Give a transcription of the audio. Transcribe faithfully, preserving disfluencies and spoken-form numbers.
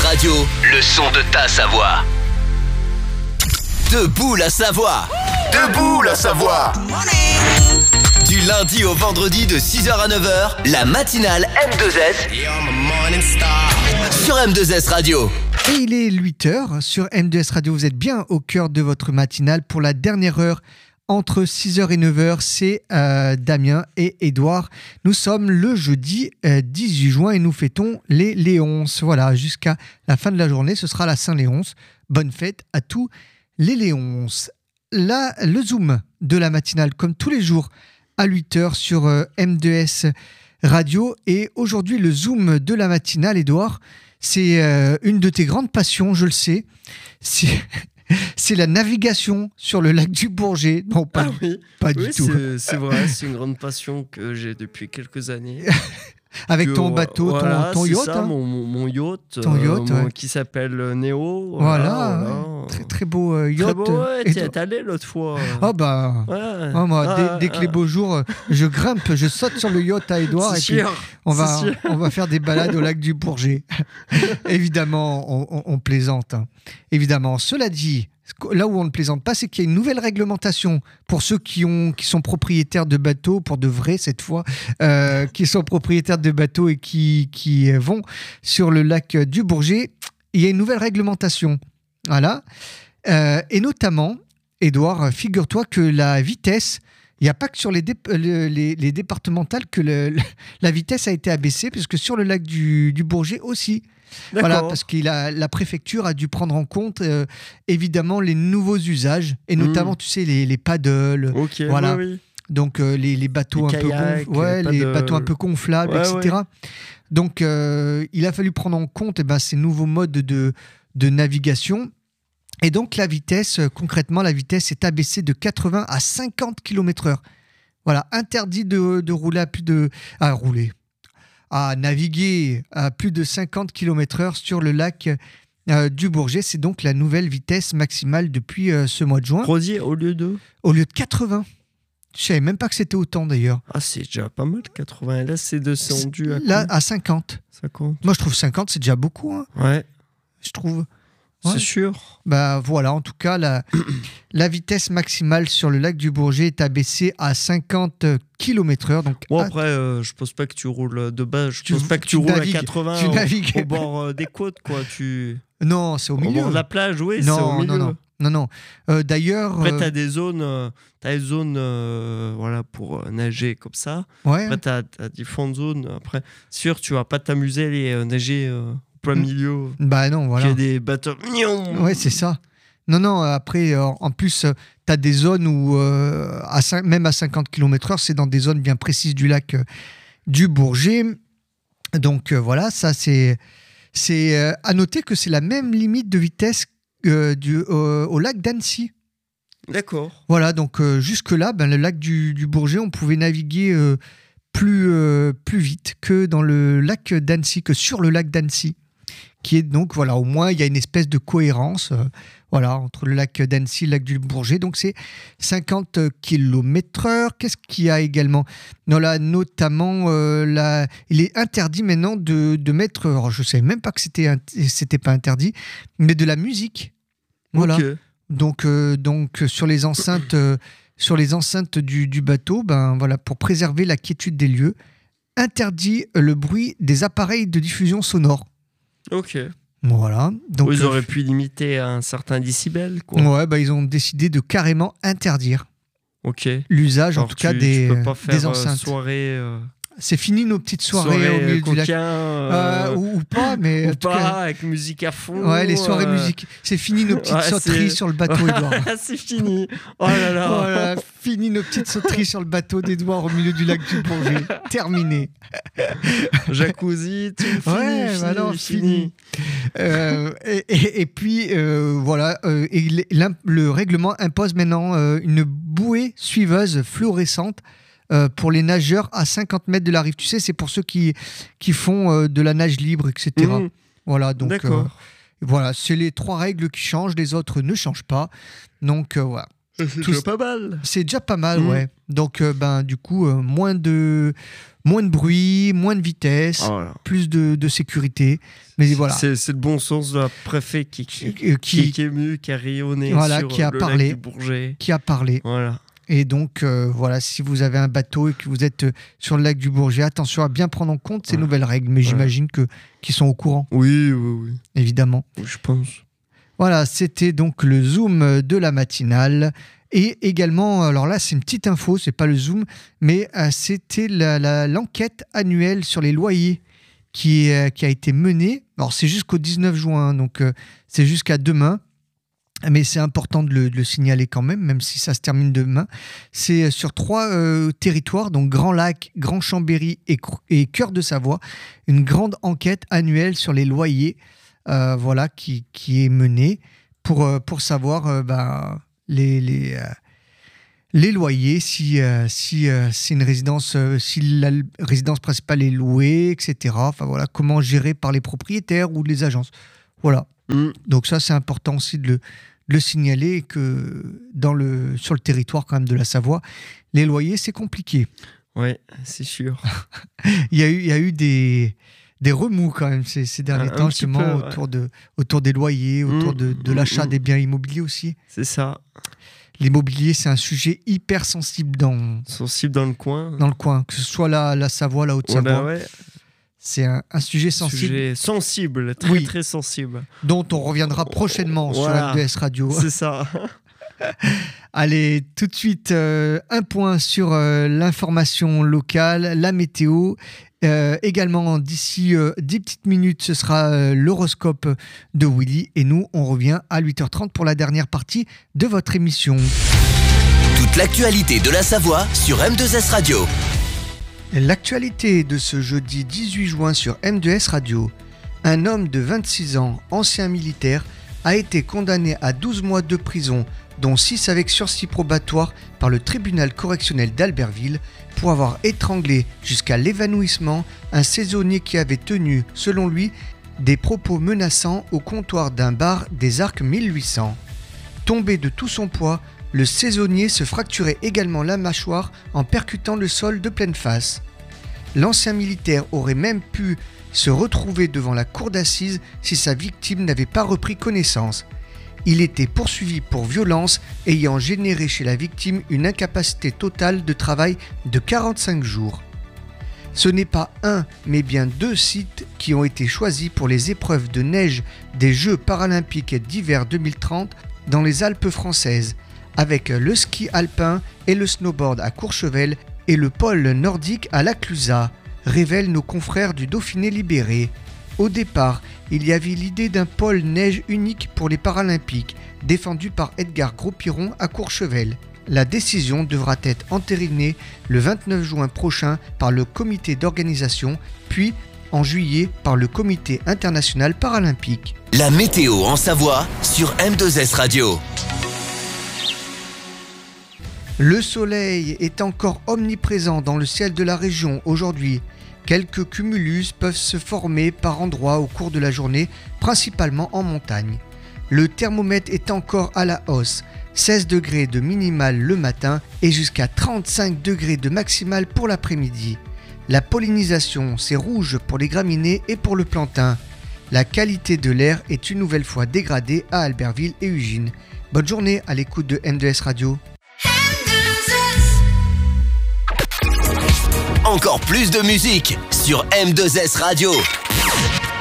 Radio, le son de ta Savoie. Debout la Savoie. Debout la Savoie. Du lundi au vendredi de six heures à neuf heures, la matinale M deux S sur M deux S Radio. Et il est huit heures sur M deux S Radio. Vous êtes bien au cœur de votre matinale pour la dernière heure. Entre six heures et neuf heures, c'est euh, Damien et Édouard. Nous sommes le jeudi euh, dix-huit juin et nous fêtons les Léonces. Voilà, jusqu'à la fin de la journée, ce sera la Saint-Léonce. Bonne fête à tous les Léonces. Là, le Zoom de la matinale, comme tous les jours, à huit heures sur euh, M deux S Radio. Et aujourd'hui, le Zoom de la matinale, Édouard, c'est euh, une de tes grandes passions, je le sais. C'est... C'est la navigation sur le lac du Bourget. Non, pas, ah oui. pas oui, du tout. C'est, c'est vrai, c'est une grande passion que j'ai depuis quelques années. Avec que, ton bateau, voilà, ton, ton yacht. C'est ça, hein mon, mon yacht, ton yacht euh, ouais. qui s'appelle Néo. Voilà, voilà, ouais. voilà. Très, très beau euh, yacht. Très beau, ouais, Et t'es allé l'autre fois. Ah bah, ouais. oh, moi, ah, dès, dès que ah. les beaux jours, je grimpe, je saute sur le yacht à Édouard et sûr, puis on va, on va faire des balades au lac du Bourget. Évidemment, on, on, on plaisante. Hein. Évidemment, cela dit, là où on ne plaisante pas, c'est qu'il y a une nouvelle réglementation pour ceux qui, ont, qui sont propriétaires de bateaux, pour de vrai cette fois, euh, qui sont propriétaires de bateaux et qui, qui vont sur le lac du Bourget. Il y a une nouvelle réglementation. Voilà. Euh, et notamment, Édouard, figure-toi que la vitesse, il n'y a pas que sur les, dé- les, les, les départementales que le, la vitesse a été abaissée, puisque sur le lac du, du Bourget aussi. D'accord. Voilà, parce que la, la préfecture a dû prendre en compte euh, évidemment les nouveaux usages et notamment, mmh. tu sais, les, les paddles. Ok, voilà. oui, oui. Donc euh, les, les bateaux les un kayak, peu gonf- ouais, les, les bateaux un peu gonflables, ouais, et cetera. Ouais. Donc euh, il a fallu prendre en compte eh ben, ces nouveaux modes de, de navigation. Et donc la vitesse, euh, concrètement, la vitesse est abaissée de quatre-vingts à cinquante kilomètres heure. Voilà, interdit de, de rouler à plus de... à rouler. à naviguer à plus de cinquante kilomètres heure sur le lac euh, du Bourget. C'est donc la nouvelle vitesse maximale depuis euh, ce mois de juin. Rosier, au lieu de Au lieu de quatre-vingts. Je ne savais même pas que c'était autant d'ailleurs. Ah, c'est déjà pas mal, quatre-vingts. Là, c'est descendu à Là, à cinquante. cinquante. Moi, je trouve cinquante, c'est déjà beaucoup. Hein. Ouais. Je trouve. Ouais. C'est sûr. Bah voilà, en tout cas, la, la vitesse maximale sur le lac du Bourget est abaissée à cinquante kilomètres heure. Donc bon, à... après, euh, je pense pas que tu roules de base. Je tu, pense pas que tu, tu roules navigues, à quatre-vingts tu au, navigues. au bord euh, des côtes, quoi. Tu... Non, c'est au milieu. Au bord de la plage, oui, non, c'est au milieu. Non, non, non. non. Euh, d'ailleurs... Après, euh... tu as des zones, euh, t'as des zones euh, voilà, pour euh, nager comme ça. Ouais. Après, tu as différentes zones. Après, sûr, tu vas pas t'amuser à aller euh, nager... Euh... plein milieu. Bah non, voilà. Il y a des bateaux. Ouais, c'est ça. Non, non, après, euh, en plus, euh, tu as des zones où, euh, à cinq, même à cinquante kilomètres heure, c'est dans des zones bien précises du lac euh, du Bourget. Donc euh, voilà, ça, c'est. C'est euh, à noter que c'est la même limite de vitesse euh, du, euh, au lac d'Annecy. D'accord. Voilà, donc euh, jusque-là, ben, le lac du, du Bourget, on pouvait naviguer euh, plus, euh, plus vite que dans le lac d'Annecy, que sur le lac d'Annecy. Qui est donc, voilà, au moins, il y a une espèce de cohérence euh, voilà, entre le lac d'Annecy et le lac du Bourget. Donc, c'est cinquante kilomètres heure. Qu'est-ce qu'il y a également ? Non, là, notamment, euh, là, il est interdit maintenant de, de mettre, alors, je ne savais même pas que c'était, c'était pas interdit, mais de la musique. Voilà. Okay. Donc, euh, donc, sur les enceintes, euh, sur les enceintes du, du bateau, ben, voilà, pour préserver la quiétude des lieux, interdit le bruit des appareils de diffusion sonore. Ok. Voilà. Donc, ils auraient euh, pu limiter à un certain décibel, quoi. Ouais, bah, ils ont décidé de carrément interdire ok. l'usage, alors en tout cas, tu, des, tu peux pas faire, des enceintes. Euh, soirée, euh... C'est fini nos petites soirées soirée, au milieu coquin, du lac. Euh... Euh, ou, ou pas, mais. Ou en tout pas, cas, avec musique à fond. Ouais, les soirées euh... musique. C'est fini nos petites ouais, sauteries c'est... sur le bateau, Édouard. c'est fini. Oh là là. Voilà, fini nos petites sauteries sur le bateau d'Édouard au milieu du lac du Bourget. Terminé. Jacuzzi, tout fini. Ouais, fini, bah non, fini. fini. euh, et, et, et puis, euh, voilà, euh, et le règlement impose maintenant euh, une bouée suiveuse fluorescente Euh, pour les nageurs à cinquante mètres de la rive. Tu sais, c'est pour ceux qui, qui font euh, de la nage libre, et cetera. Mmh. Voilà, donc D'accord. Euh, voilà, c'est les trois règles qui changent, les autres ne changent pas. Donc euh, voilà. C'est Tout- déjà pas mal. C'est déjà pas mal, Mm. ouais. Donc, euh, ben, du coup, euh, moins, de, moins de bruit, moins de vitesse, Ah, voilà. plus de, de sécurité. Mais voilà. C'est, c'est le bon sens de la préfet qui, qui, Euh, qui, qui, qui est ému, qui a rayonné Voilà, sur qui a le parlé. lac du Bourget. qui a parlé. Voilà. Et donc, euh, voilà, si vous avez un bateau et que vous êtes euh, sur le lac du Bourget, attention à bien prendre en compte ces Ouais. nouvelles règles. Mais Ouais. j'imagine que, qu'ils sont au courant, Oui, oui, oui, évidemment. oui, je pense. Voilà, c'était donc le Zoom de la matinale. Et également, alors là, c'est une petite info, c'est pas le Zoom, mais euh, c'était la- la- l'enquête annuelle sur les loyers qui, euh, qui a été menée. Alors, c'est jusqu'au dix-neuf juin, donc euh, c'est jusqu'à demain. Mais c'est important de le, de le signaler quand même, même si ça se termine demain. C'est sur trois euh, territoires, donc Grand Lac, Grand Chambéry et, Cr- et Cœur de Savoie, une grande enquête annuelle sur les loyers, euh, voilà, qui, qui est menée pour, euh, pour savoir euh, ben, les, les, euh, les loyers, si, euh, si euh, c'est une résidence, euh, si la l- résidence principale est louée, et cetera. Enfin voilà, comment gérer par les propriétaires ou les agences. Voilà. Mm. Donc ça, c'est important aussi de le, de le signaler que dans le, sur le territoire quand même de la Savoie, les loyers, c'est compliqué. Ouais, c'est sûr. Il y a eu, il y a eu des, des remous quand même ces, ces derniers Un- un temps, petit justement, peu, ouais. autour, de, autour des loyers, autour Mmh, de, de mmh, l'achat mmh. des biens immobiliers aussi. C'est ça. L'immobilier, c'est un sujet hyper sensible dans, Sensible dans le coin. dans le coin, que ce soit la, la Savoie, la Haute-Savoie. Voilà, ouais. C'est un, un sujet sensible Sujet sensible, très Oui. très sensible. dont on reviendra prochainement Voilà. sur M deux S Radio. C'est ça. Allez, tout de suite, euh, un point sur euh, l'information locale, la météo. Euh, également, d'ici euh, dix petites minutes, ce sera euh, l'horoscope de Willy. Et nous, on revient à huit heures trente pour la dernière partie de votre émission. Toute l'actualité de la Savoie sur M deux S Radio. L'actualité de ce jeudi dix-huit juin sur M deux S Radio. Un homme de vingt-six ans, ancien militaire, a été condamné à douze mois de prison, dont six avec sursis probatoire par le tribunal correctionnel d'Albertville, pour avoir étranglé jusqu'à l'évanouissement un saisonnier qui avait tenu, selon lui, des propos menaçants au comptoir d'un bar des Arcs mille huit cents. Tombé de tout son poids, le saisonnier se fracturait également la mâchoire en percutant le sol de pleine face. L'ancien militaire aurait même pu se retrouver devant la cour d'assises si sa victime n'avait pas repris connaissance. Il était poursuivi pour violence ayant généré chez la victime une incapacité totale de travail de quarante-cinq jours. Ce n'est pas un, mais bien deux sites qui ont été choisis pour les épreuves de neige des Jeux paralympiques d'hiver deux mille trente dans les Alpes françaises, avec le ski alpin et le snowboard à Courchevel et le pôle nordique à La Clusaz, révèlent nos confrères du Dauphiné libéré. Au départ, il y avait l'idée d'un pôle neige unique pour les Paralympiques, défendu par Edgar Gros-Piron à Courchevel. La décision devra être entérinée le vingt-neuf juin prochain par le comité d'organisation, puis en juillet par le comité international paralympique. La météo en Savoie sur M deux S Radio. Le soleil est encore omniprésent dans le ciel de la région aujourd'hui. Quelques cumulus peuvent se former par endroits au cours de la journée, principalement en montagne. Le thermomètre est encore à la hausse, seize degrés de minimal le matin et jusqu'à trente-cinq degrés de maximal pour l'après-midi. La pollinisation, c'est rouge pour les graminées et pour le plantain. La qualité de l'air est une nouvelle fois dégradée à Albertville et Ugine. Bonne journée à l'écoute de M deux S Radio. Encore plus de musique sur M deux S Radio.